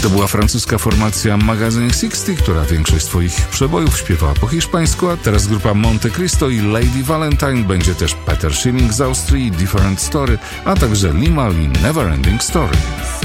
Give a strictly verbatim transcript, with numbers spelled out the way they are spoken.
To była francuska formacja Magazine sześćdziesiąt, która większość swoich przebojów śpiewała po hiszpańsku, a teraz grupa Monte Cristo i Lady Valentine, będzie też Peter Schilling z Austrii, Different Story, a także Limahl i Neverending Story.